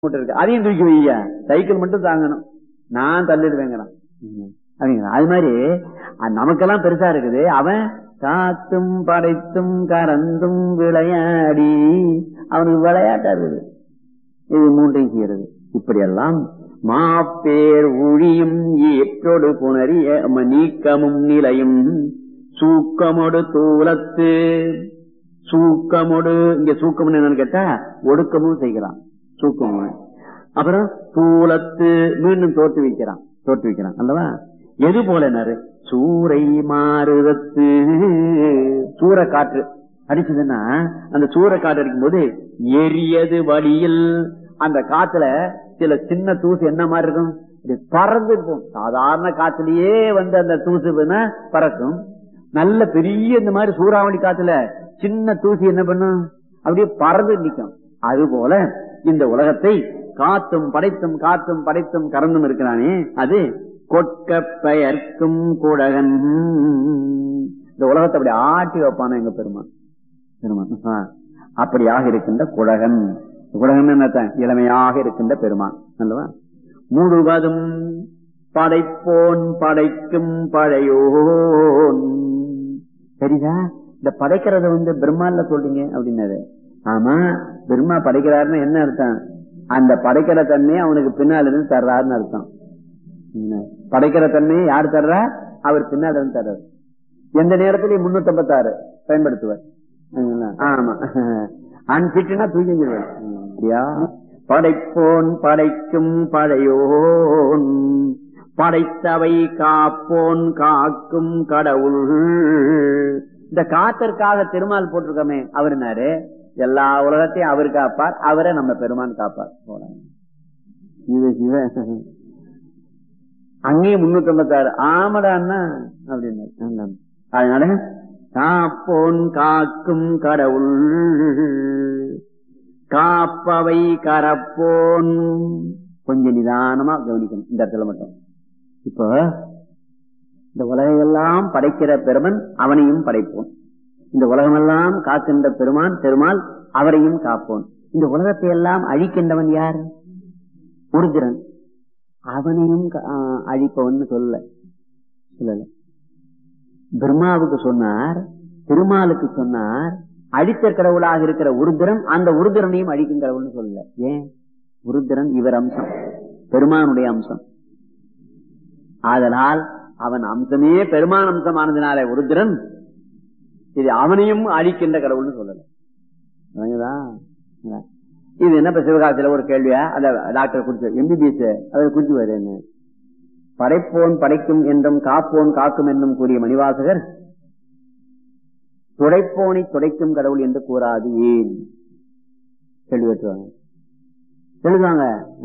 இருக்கு, அதையும் தூக்கி வையா, சைக்கிள் மட்டும் தாங்கணும், நான் தள்ளிடுவேங்கிறான். அது மாதிரி நமக்கெல்லாம் பெருசா இருக்குது. அவன் காத்தும் படைத்தும் கறந்தும் விளையாடி, அவனுக்கு விளையாட்டா இருக்குது. இது மூன்றையும் செய்யறது. இப்படியெல்லாம் மாப்பேர் ஊழியும் ஏற்றோடு புணரிய நீக்கமும் நிலையும் சூக்கமோடு தூலத்து. சூக்கமோடு இங்க சூக்கம் என்னன்னு கேட்டா ஒடுக்கமும் செய்கிறான், சூக்கம். அப்புறம் தூலத்து மீண்டும் தோற்று வைக்கிறான் அல்லவா? எது போலனாரு சூறை மாறுதத்து. சூற காற்று அடிச்சதுன்னா அந்த சூற காற்று அடிக்கும் போது எரியது வழியில் அந்த காத்துல சில சின்ன தூசு என்ன மாதிரி இருக்கும், பறந்து இருக்கும். சாதாரண காத்துலயே வந்து அந்த தூசு பறக்கும். நல்ல பெரிய இந்த மாதிரி சூறாவளி காத்துல சின்ன தூசி என்ன பண்ணும், அப்படியே பறந்து நிற்கும். அது போல இந்த உலகத்தை காத்தும் படைத்தும் காத்தும் படைத்தும் கறந்தும் இருக்கிறானே, அது கொட்க பெயர்க்கும் குடகன். இந்த உலகத்தை அப்படி ஆட்டி வைப்பான எங்க பெருமான். அப்படியாக இருக்கின்ற குடகன். குடகன் என்ன, இளமையாக இருக்கின்ற பெருமான் அல்லவா? முழுவதும் படைப்போன் படைக்கும் பழையோன். சரிதா? இந்த படைக்கிறத வந்து பிரம்மால சொல்றீங்க அப்படின்னாரு. ஆமா, பிரம்மா படைக்கிறாருன்னு என்ன அர்த்தம்? அந்த படைக்கிற தன்மையை அவனுக்கு பின்னால இருந்து தர்றாருன்னு அர்த்தம். படைக்கிற தன்மையை யார் தர்றா? அவர் பின்னால இருந்து தர்றாரு. எந்த நேரத்திலையும் 356 பயன்படுத்துவார். ஆமா, அன்பிட்டுனா தூக்கிடுவார். படைப்போன் படைக்கும் பழையோன் படைத்தவை காப்போன் காக்கும் கடவுள். இந்த காத்திற்காக திருமால் போட்டிருக்கமே அவருனாரு, எல்லா உலகத்தையும் அவர் காப்பார், அவரை நம்ம பெருமான் காப்பார். அங்கேயும் 356 ஆமடான்னா அப்படின்னு. அதனால காப்போன் காக்கும் கடவுள் காப்பவை கரப்போன். கொஞ்சம் நிதானமா கவனிக்கணும் இந்த இடத்துல மட்டும். இப்போ இந்த உலகையெல்லாம் படைக்கிற பெருமன் அவனையும் படைப்போன். இந்த உலகமெல்லாம் காக்கின்ற பெருமான் பெருமாள் அவரையும் காப்போன். இந்த உலகத்தை எல்லாம் அழிக்கின்றவன் யார்? உருத்திரன். அவனையும் அழிப்பவன் சொல்லல. பிரம்மாவுக்கு சொன்னார், திருமாலுக்கு சொன்னார். அழித்த கடவுளாக இருக்கிற உருத்திரன் அந்த உருத்திரனையும் அழிக்கும் கடவுள்னு சொல்லல. ஏன்? உருத்திரன் இவர் அம்சம், பெருமானுடைய அம்சம். ஆதலால் அவன் அம்சமே பெருமான் அம்சமானதுனால உருத்திரன் இது அவனையும் அழிக்கின்ற கடவுள்னு சொல்லல. இது என்ன சிவகாசியில ஒரு கேள்வியா? அந்த டாக்டர் குறிச்சு எம்பிபிஎஸ் அவர் குறிச்சு வருது என்ன, படைப்போன் படைக்கும் என்றும் காப்போன் காக்கும் என்றும் கூறிய மணிவாசகர் துடைப்போனை துடைக்கும் கடவுள் என்று கூறாது ஏன்? கேள்வி கேட்டுவாங்க, எழுதுவாங்க.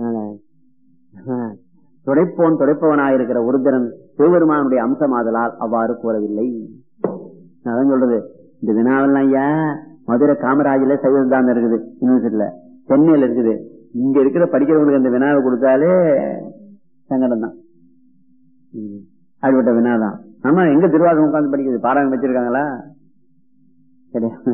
துடைப்போன் துடைப்பவனாயிருக்கிற உருத்திரன் சிவபெருமானுடைய அம்சமாதலால் அவ்வாறு கூறவில்லை. அதான் சொல்றது. இந்த வினாவெல்லாம் ஐயா மதுரை காமராஜில சைவ சித்தாந்தம் இருக்குது, யூனிவர்சிட்டியில, சென்னையில இருக்குது. இங்க இருக்கிற படிக்கிறவங்களுக்கு அந்த வினாவை கொடுத்தாலே சங்கடம் தான். அப்படிப்பட்ட வினாதான். ஆமா, எங்க திருவாசகம் உட்கார்ந்து படிக்கிறது? பாராயணம் வச்சிருக்காங்களா? கிடையாது.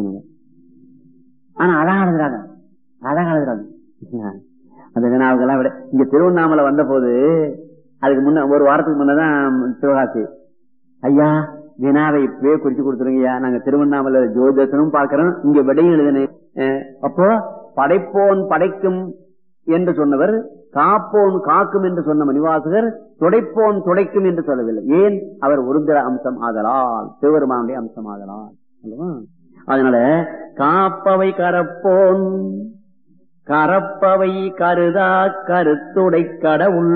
ஆனா அழகா எழுதுறாங்க, அழகா எழுதுறாங்க. அந்த வினாவுக்கெல்லாம் விட இங்க திருவண்ணாமலை வந்த போது அதுக்கு முன்ன ஒரு வாரத்துக்கு முன்னதான் சிவகாசி ஐயா வினாவை இப்பவே குறிச்சு கொடுத்துருங்கய்யா, நாங்க திருவண்ணாமலை ஜோதிடனும் பாக்கிறோம், இங்க விடையும் எழுதினேன். அப்போ படைப்போன் படைக்கும் என்று சொன்னவர் காப்போன் காக்கும் என்று சொன்ன மணிவாசகர் துடைப்போன் துடைக்கும் என்று சொல்லவில்லை. ஏன்? அவர் உருத்திர அம்சம் ஆதலால், சிவபெருமானுடைய அம்சம் ஆதலால். அதனால காப்பவை கரப்போன் கரப்பவை கருதா கருத்துடை கடவுள்.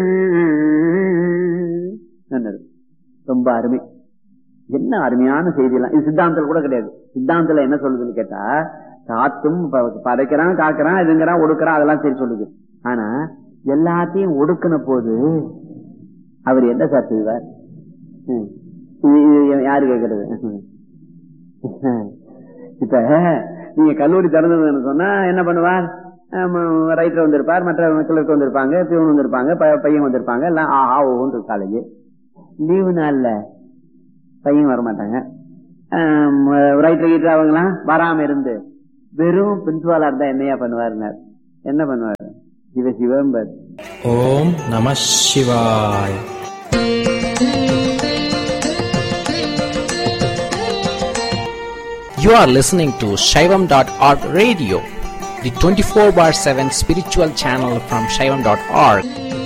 ரொம்ப அருமை. என்ன அருமையான செய்தியெல்லாம் இது சித்தாந்தத்தில் கூட கிடையாது. சித்தாந்தத்துல என்ன சொல்லுதுன்னு கேட்டா, காத்தும் படைக்கிறான் காக்கிறான் இதுங்கிறான் ஒடுக்கிறான் அதெல்லாம் சரி சொல்லுது. ஆனா எல்லாத்தையும் ஒடுக்கின போது அவர் என்ன சார் செய்வார்? யாரு கேட்கறது? இப்ப நீங்க கல்லூரி திறந்ததுன்னு சொன்னா என்ன பண்ணுவார்? ரைட்டர் வந்திருப்பார், மற்ற கிளர்க்கு வந்திருப்பாங்க, பியூன் வந்திருப்பாங்க, பையன் வந்திருப்பாங்க, எல்லாம் ஆஹா ஓன்று காலேஜ். லீவு நாள்ல பையன் வரமாட்டாங்க, ரைட்டர் கீட்டர் அவங்கலாம் வராம இருந்து வெறும் பிரின்சிபாலா இருந்தா என்னையா பண்ணுவாருன்னார். என்ன பண்ணுவாரு? சிவ சிவம்பர். ஓம் நம சிவாய். You are listening to Shaivam.org radio, the 24/7 spiritual channel from Shaivam.org.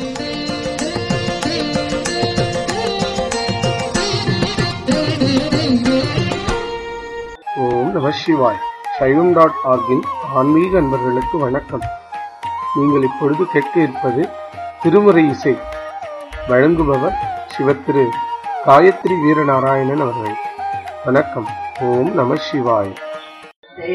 ஓம் நம சிவாய். Shaivam.org-இன் ஆன்மீக அன்பர்களுக்கு வணக்கம். நீங்கள் இப்பொழுது கேட்க இருப்பது திருமுறை இசை. வழங்குபவர் சிவத்திரு காயத்ரி வீரநாராயணன் அவர்கள். வணக்கம். ஓம் நம சிவாய்.